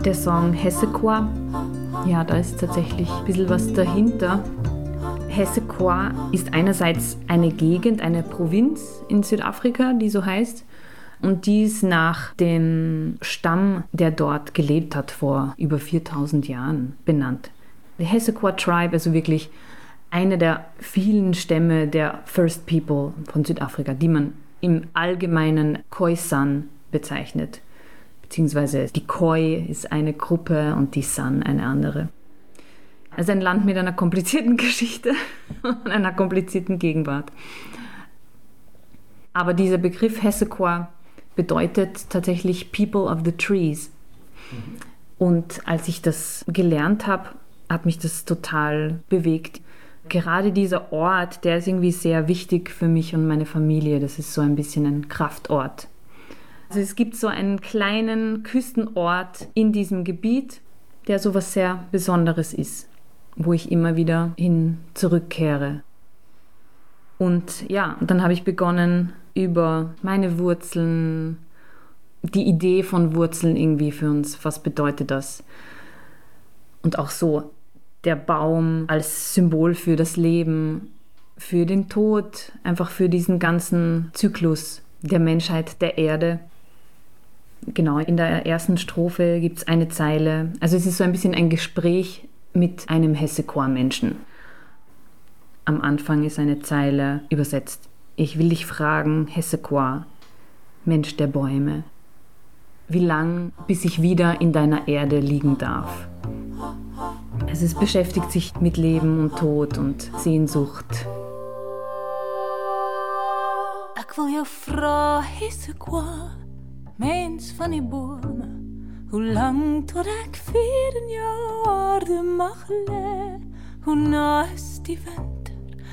Der Song Hessequa, ja, da ist tatsächlich ein bisschen was dahinter. Hessequa ist einerseits eine Gegend, eine Provinz in Südafrika, die so heißt. Und die ist nach dem Stamm, der dort gelebt hat vor über 4000 Jahren, benannt. Die Hessequa Tribe, also wirklich eine der vielen Stämme der First People von Südafrika, die man im Allgemeinen Khoisan bezeichnet. Beziehungsweise die Khoi ist eine Gruppe und die San eine andere. Also ein Land mit einer komplizierten Geschichte und einer komplizierten Gegenwart. Aber dieser Begriff Hessequa bedeutet tatsächlich People of the Trees. Und als ich das gelernt habe, hat mich das total bewegt. Gerade dieser Ort, der ist irgendwie sehr wichtig für mich und meine Familie. Das ist so ein bisschen ein Kraftort. Also es gibt so einen kleinen Küstenort in diesem Gebiet, der so was sehr Besonderes ist, wo ich immer wieder hin zurückkehre. Und ja, dann habe ich begonnen, über meine Wurzeln, die Idee von Wurzeln irgendwie für uns, was bedeutet das? Und auch so der Baum als Symbol für das Leben, für den Tod, einfach für diesen ganzen Zyklus der Menschheit, der Erde. Genau, in der ersten Strophe gibt es eine Zeile, also es ist so ein bisschen ein Gespräch mit einem Hessequa-Menschen. Am Anfang ist eine Zeile übersetzt. Ich will dich fragen, Hessequa, Mensch der Bäume, wie lang, bis ich wieder in deiner Erde liegen darf? Also es beschäftigt sich mit Leben und Tod und Sehnsucht. Ich will jou vra, Hessequa, mens van die bome, hoe lang tot ek 4 in jou aarde mag lê? Hoe na is die wind?